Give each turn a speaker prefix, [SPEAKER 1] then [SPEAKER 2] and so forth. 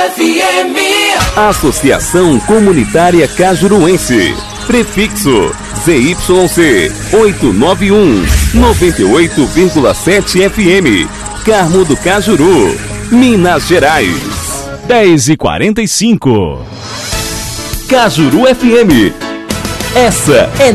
[SPEAKER 1] FM.
[SPEAKER 2] Associação Comunitária Cajuruense. Prefixo ZYC 891 98,7 FM. Carmo do Cajuru, Minas Gerais.
[SPEAKER 3] 10h45.
[SPEAKER 2] Cajuru FM. Essa é